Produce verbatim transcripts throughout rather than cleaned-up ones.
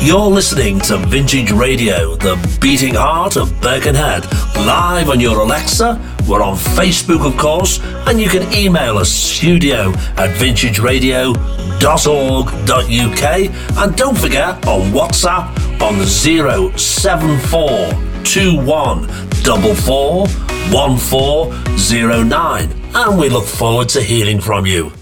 You're listening to Vintage Radio, the beating heart of Birkenhead, live on your Alexa. We're on Facebook, of course, and you can email us studio at vintage radio dot org dot U K. And don't forget, on WhatsApp on zero seven four two one four four one four zero nine. And we look forward to hearing from you.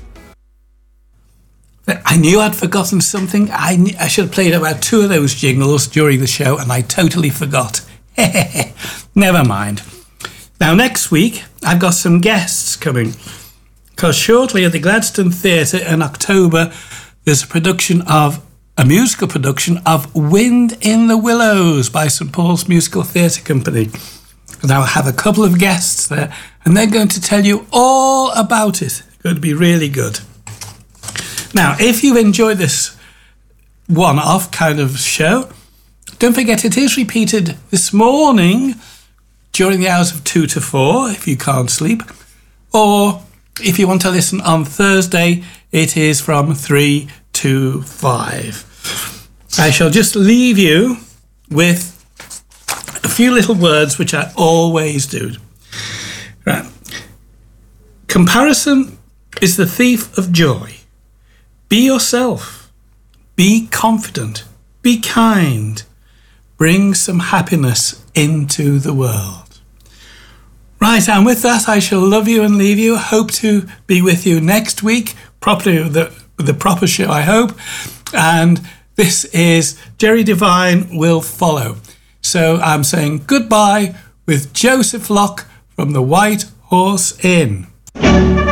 I knew I'd forgotten something. I, knew, I should have played about two of those jingles during the show, and I totally forgot. Never mind. Now, next week, I've got some guests coming, because shortly at the Gladstone Theatre in October, there's a production of, a musical production of Wind in the Willows by St Paul's Musical Theatre Company. And I'll have a couple of guests there, and they're going to tell you all about it. It's going to be really good. Now, if you've enjoyed this one-off kind of show, don't forget it is repeated this morning during the hours of two to four, if you can't sleep. Or if you want to listen on Thursday, it is from three to five. I shall just leave you with a few little words, which I always do. Right. Comparison is the thief of joy. Be yourself. Be confident. Be kind. Bring some happiness into the world. Right, and with that, I shall love you and leave you. Hope to be with you next week, properly with the, with the proper show, I hope. And this is Jerry Devine Will Follow. So I'm saying goodbye with Joseph Locke from the White Horse Inn.